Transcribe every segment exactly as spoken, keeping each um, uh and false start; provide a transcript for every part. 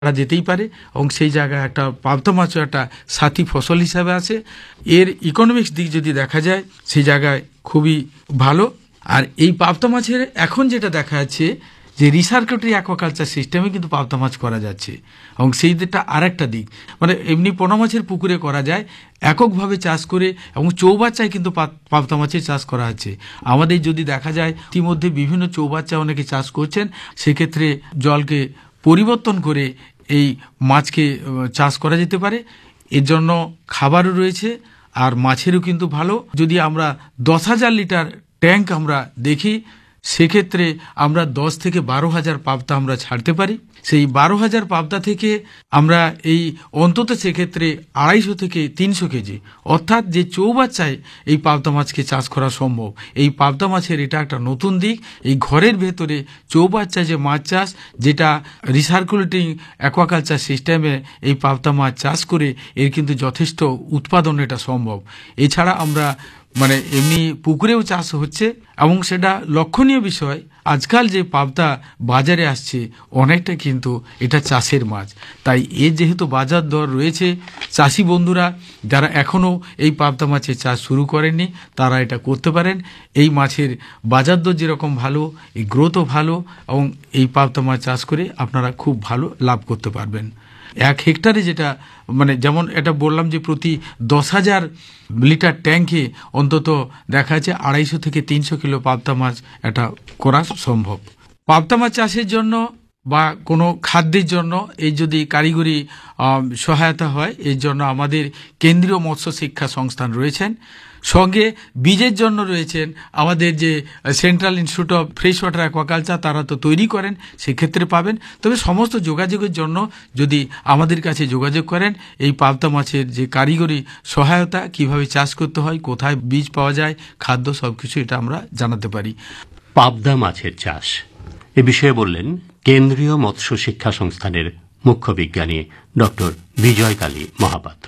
করা যেতেই পারে এবং সেই জায়গায় একটা পাবদা মাছও একটা সাথী ফসল হিসাবে আছে। এর ইকোনমিক্স দিক যদি দেখা যায় সেই জায়গায় খুবই ভালো। আর এই পাবদা মাছের এখন যেটা দেখা যাচ্ছে যে রিসার্কুলেটরি অ্যাকোয়াকালচার সিস্টেমে কিন্তু পাবদা মাছ করা যাচ্ছে এবং সেই দিকটা আর একটা দিক, মানে এমনি পোনা মাছের পুকুরে করা যায় এককভাবে চাষ করে এবং চৌবাচ্চায় কিন্তু পাবদা মাছের চাষ করা হচ্ছে। আমাদের যদি দেখা যায় ইতিমধ্যে বিভিন্ন চৌবাচ্চা অনেকে চাষ করছেন, সেক্ষেত্রে জলকে পরিবর্তন করে এই মাছকে চাষ করা যেতে পারে। এর জন্য খাবারও রয়েছে আর মাছেরও কিন্তু ভালো। যদি আমরা দশ হাজার লিটার ট্যাঙ্ক আমরা দেখি, সেক্ষেত্রে আমরা দশ থেকে বারো হাজার পাবদা আমরা ছাড়তে পারি। সেই বারো হাজার পাবদা থেকে আমরা এই অন্তত সেক্ষেত্রে আড়াইশো থেকে তিনশো কেজি, অর্থাৎ যে চৌবাচ্চায় এই পাবদা মাছকে চাষ করা সম্ভব। এই পাবদা মাছের এটা একটা নতুন দিক। এই ঘরের ভেতরে চৌবাচ্চায় যে মাছ চাষ, যেটা রিসার্কুলেটিং অ্যাকোয়াকালচার সিস্টেমে এই পাবদা মাছ চাষ করে এর কিন্তু যথেষ্ট উৎপাদন এটা সম্ভব। এছাড়া আমরা মানে এমনি পুকুরেও চাষ হচ্ছে এবং সেটা লক্ষণীয় বিষয়। আজকাল যে পাবদা বাজারে আসছে অনেকটা কিন্তু এটা চাষের মাছ, তাই এর যেহেতু বাজার দর রয়েছে, চাষি বন্ধুরা যারা এখনও এই পাবদা মাছের চাষ শুরু করেননি তারা এটা করতে পারেন। এই মাছের বাজার দর যেরকম ভালো, এই গ্রোথও ভালো এবং এই পাবদা মাছ চাষ করে আপনারা খুব ভালো লাভ করতে পারবেন। এক হেক্টরে যেটা মানে যেমন এটা বললাম যে প্রতি দশ হাজার লিটার ট্যাঙ্কে অন্তত দেখা যাচ্ছে আড়াইশো থেকে তিনশো কিলো পাবদা মাছ এটা করা সম্ভব। পাবদা মাছ চাষের জন্য বা কোনো খাদ্যের জন্য এই যদি কারিগরি সহায়তা হয়, এর জন্য আমাদের কেন্দ্রীয় মৎস্য শিক্ষা সংস্থান রয়েছেন, সঙ্গে বীজের জন্য রয়েছেন আমাদের যে central institute of fresh water aquaculture, তারা তো তৈরি করেন, সেক্ষেত্রে পাবেন। তবে সমস্ত যোগাযোগের জন্য যদি আমাদের কাছে যোগাযোগ করেন, এই পাবদা মাছের যে কারিগরি সহায়তা, কিভাবে চাষ করতে হয়, কোথায় বীজ পাওয়া যায়, খাদ্য, সব কিছু এটা আমরা জানাতে পারি। পাবদা মাছের চাষ এ বিষয়ে বললেন কেন্দ্রীয় মৎস্য শিক্ষা সংস্থানের মুখ্য বিজ্ঞানী ডক্টর বিজয়কালী মহাপাত্র।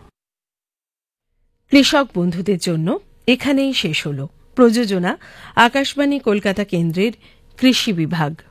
কৃষক বন্ধুদের জন্য এখানেই শেষ হল প্রযোজনা আকাশবাণী কলকাতা কেন্দ্রের কৃষি বিভাগ।